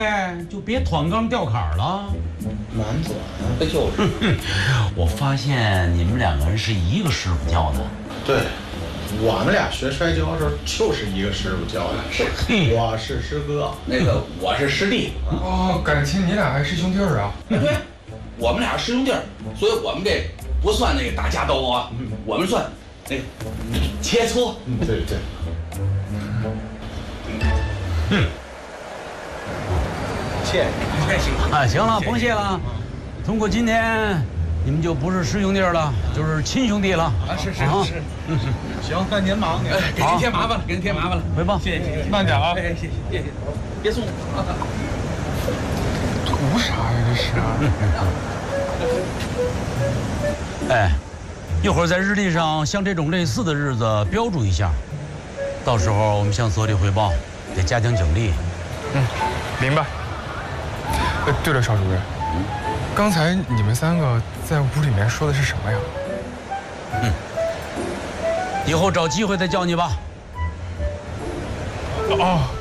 就别团杠掉坎儿了。 满转不就是？ 我发现你们两个人是一个师傅教的。 对，我们俩学摔跤的时候就是一个师傅教的。 是， 我是师哥， 那个我是师弟。 哦，感情你俩还师兄弟儿啊？ 哎，对，我们俩师兄弟儿，所以我们这不算那个打架斗殴啊，我们算那个切磋。 对对。谢谢。 啊，行了，甭谢了。通过今天，你们就不是师兄弟了，就是亲兄弟了。 啊，是。 行，那您忙您。 给您添麻烦了，给您添麻烦了。 回报。 谢谢。 慢点啊！ 谢谢。别送。 图啥呀这是？ 哎，一会儿在日历上像这种类似的日子标注一下，到时候我们向所里汇报，得加强警力。 明白。对了，邵主任，刚才你们三个在屋里面说的是什么呀？ 以后找机会再叫你吧。 哦。